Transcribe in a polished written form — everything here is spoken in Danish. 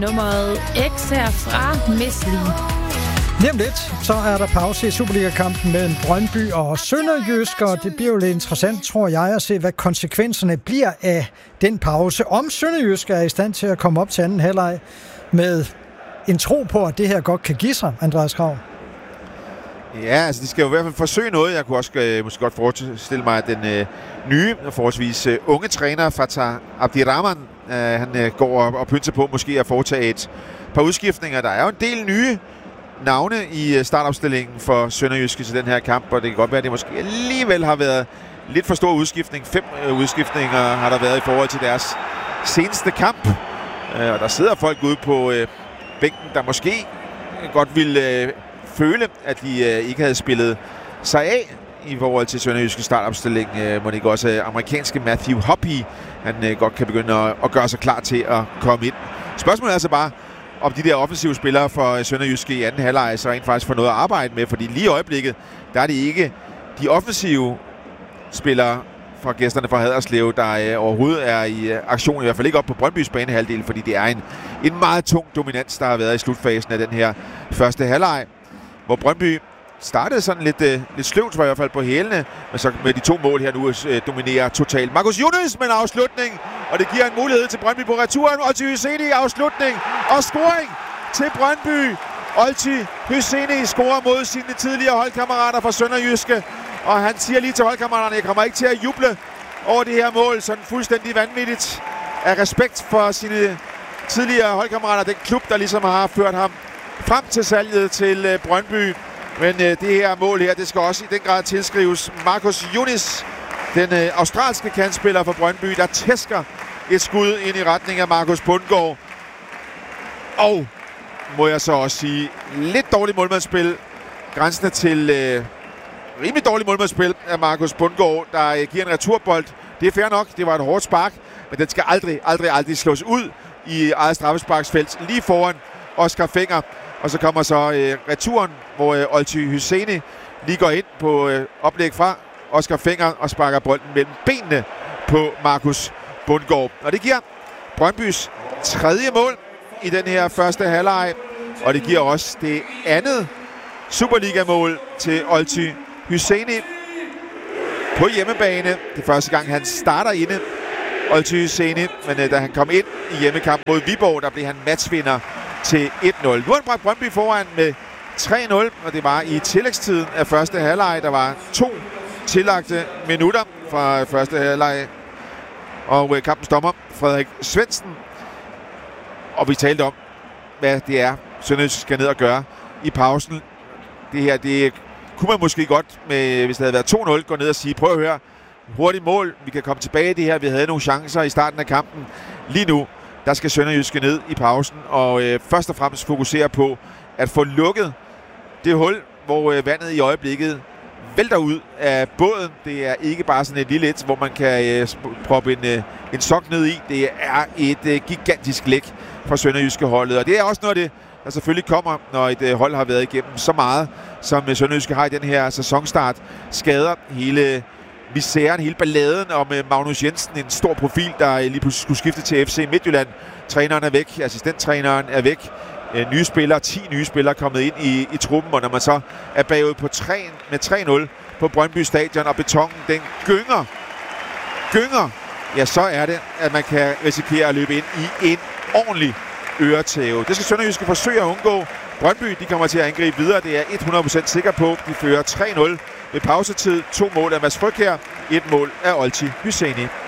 nummeret X her fra Mesli. Lige om lidt, så er der pause i Superliga-kampen mellem Brøndby og SønderjyskE, og det bliver jo lidt interessant, tror jeg, at se, hvad konsekvenserne bliver af den pause. Om SønderjyskE er i stand til at komme op til anden halvleg med en tro på, at det her godt kan give sig, Andreas Krav. Ja, altså de skal jo i hvert fald forsøge noget. Jeg kunne også måske godt forestille mig, at den nye og forholdsvis unge træner, Fatah Abdirahman, han går og pynser på måske at foretage et par udskiftninger. Der er jo en del nye navne i startopstillingen for SønderjyskE til den her kamp, og det kan godt være, at det måske alligevel har været lidt for stor udskiftning. 5 udskiftninger har der været i forhold til deres seneste kamp. Og der sidder folk ude på bænken, der måske godt ville føle, at de ikke havde spillet sig af i forhold til SønderjyskE startopstilling. Må det ikke også amerikanske Matthew Hoppe, han godt kan begynde at gøre sig klar til at komme ind. Spørgsmålet er altså bare, om de der offensive spillere for SønderjyskE i anden halvleg så rent faktisk får noget at arbejde med, fordi lige i øjeblikket, der er det ikke de offensive spillere fra gæsterne fra Haderslev, der overhovedet er i aktion, i hvert fald ikke op på Brøndbys banehalvdel, fordi det er en meget tung dominans, der har været i slutfasen af den her første halvleg, hvor Brøndby startede sådan lidt sløvt, i hvert fald på hælene, men så med de 2 mål her nu dominerer totalt. Marcus Younes med en afslutning, og det giver en mulighed til Brøndby på returen. Olti Hyseni afslutning og scoring til Brøndby. Olti Hyseni scorer mod sine tidligere holdkammerater fra SønderjyskE, og han siger lige til holdkammeraterne, jeg kommer ikke til at juble over det her mål, sådan fuldstændig vanvittigt af respekt for sine tidligere holdkammerater, den klub, der ligesom har ført ham frem til salget til Brøndby. Men det her mål her, det skal også i den grad tilskrives Marcus Younes, den australske kantspiller for Brøndby, der tæsker et skud ind i retning af Markus Bundgaard. Og må jeg så også sige, lidt dårligt målmandsspil, grænsende til rimelig dårligt målmandsspil af Markus Bundgaard, der giver en returbold. Det er fair nok, det var et hårdt spark, men den skal aldrig slås ud i eget straffesparksfelt lige foran Oscar Fenger. Og så kommer så returen, hvor Olti Hyseni lige går ind på oplæg fra Oscar Fenger og sparker bolden mellem benene på Markus Bundgaard. Og det giver Brøndbys 3. mål i den her første halvleg, og det giver også det andet Superliga-mål til Olti Hyseni på hjemmebane. Det er første gang, han starter inde, Olti Hyseni, men da han kom ind i hjemmekamp mod Viborg, der blev han matchvinder til 1-0. Nu har han bragt Brøndby foran med 3-0, og det var i tillægstiden af første halvleg. Der var 2 tillagte minutter fra første halvleg, og kampens dommer, Frederik Svendsen. Og vi talte om, hvad det er, SønderjyskE skal ned og gøre i pausen. Det her, det kunne man måske godt, hvis det havde været 2-0, gå ned og sige, prøv at høre, hurtigt mål, vi kan komme tilbage i det her, vi havde nogle chancer i starten af kampen. Lige nu, der skal SønderjyskE ned i pausen, og først og fremmest fokusere på at få lukket det hul, hvor vandet i øjeblikket vælter ud af båden. Det er ikke bare sådan et lille et, hvor man kan proppe en sok ned i. Det er et gigantisk læk fra SønderjyskE-holdet, og det er også noget af det, der selvfølgelig kommer, når et hold har været igennem så meget, som SønderjyskE har i den her sæsonstart. Skader hele misæren, hele balladen om Magnus Jensen, en stor profil, der lige pludselig skulle skifte til FC Midtjylland. Træneren er væk, assistenttræneren er væk. 10 nye spillere kommet ind i truppen, og når man så er bagud på med 3-0 på Brøndby Stadion, og betongen den gynger, ja, så er det, at man kan risikere at løbe ind i en ordentlig øretæve. Det skal SønderjyskE forsøge at undgå. Brøndby, de kommer til at angribe videre, det er 100% sikker på. De fører 3-0 ved pausetid. 2 mål af Mads Frøkjær, 1 mål af Olti Hyseni.